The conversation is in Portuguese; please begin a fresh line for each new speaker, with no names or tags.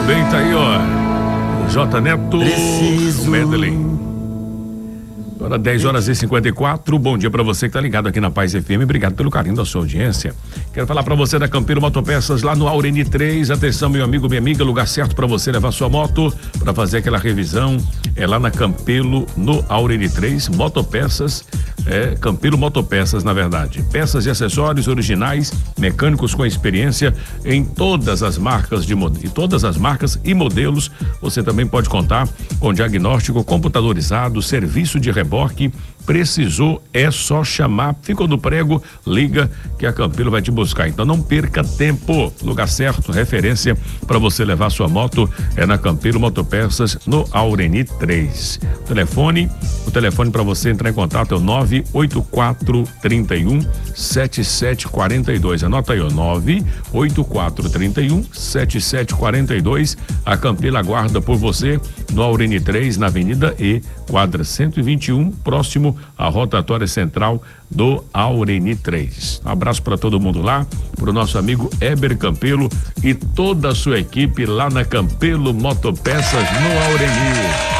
bem, tá aí, ó. J Neto, o Medley. Agora 10h54, bom dia pra você que tá ligado aqui na Paz FM, obrigado pelo carinho da sua audiência. Quero falar pra você da Campelo Motopeças lá no Aureni 3, atenção meu amigo, minha amiga, lugar certo pra você levar sua moto, pra fazer aquela revisão, é lá na Campelo, no Aureni 3, Motopeças, Campelo Motopeças na verdade, peças e acessórios originais, mecânicos com experiência em todas as marcas e modelos, você também pode contar com diagnóstico computadorizado, serviço de reboque, precisou, é só chamar, ficou no prego, liga que a Campelo vai te buscar, então não perca tempo, lugar certo, referência para você levar sua moto é na Campelo Motopeças no Aureni 3. O telefone para você entrar em contato é o 98431 7742, anota aí, ó, 98431 7742, a Campelo aguarda por você no Aureni 3, na Avenida E, quadra 121, próximo à rotatória central do Aureni 3. Um abraço para todo mundo lá, pro nosso amigo Heber Campelo e toda a sua equipe lá na Campelo Motopeças no Aureni.